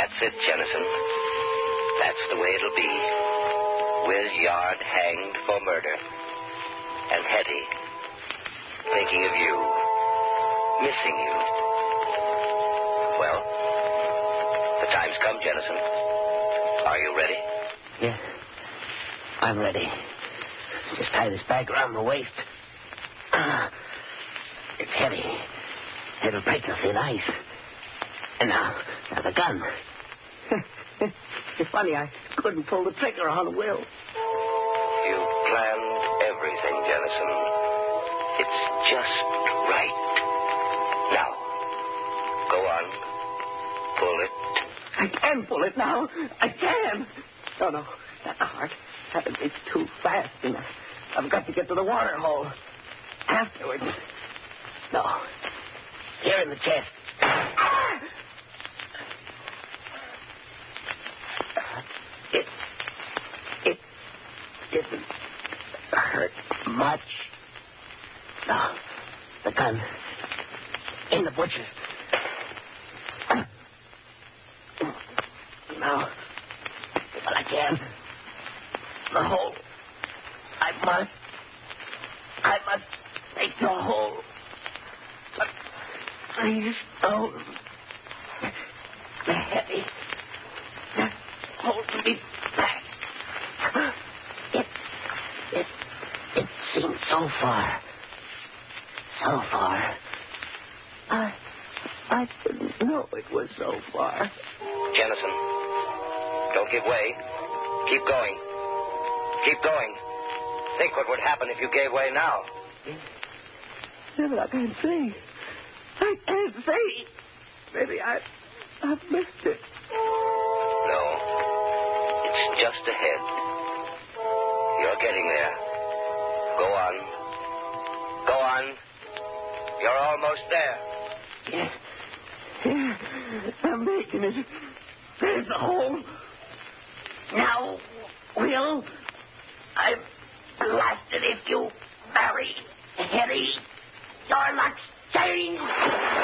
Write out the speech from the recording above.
That's it, Jennison. That's the way it'll be. Will Yard hanged for murder. And Hetty, thinking of you, missing you. Well, the time's come, Jennison. Are you ready? Yeah, I'm ready. Just tie this bag around my waist. It's heavy. It'll break the thin ice. And now the gun. It's funny, I couldn't pull the trigger on a will. You planned everything, Jennison. It's just right. Now, go on. Pull it. I can pull it now. I can. No, not the heart. It's too fast. And I've got to get to the water hole. Afterwards. No. Here in the chest. It didn't hurt much. No. The gun. In the butcher's. Now, but I can. The hole. I must make the hole. But please don't. The heavy. That holds me back. It seemed so far. So far. I didn't know it was so far. Jennison, don't give way. Keep going. Keep going. Think what would happen if you gave way now. Yeah, but I can't see. I can't see. Maybe I've missed it. No. It's just ahead. You're getting there. Go on. Go on. You're almost there. Yeah. I'm making it. There's the hole. Now, Will, I'm blasted if you marry Hetty. Your luck's changed.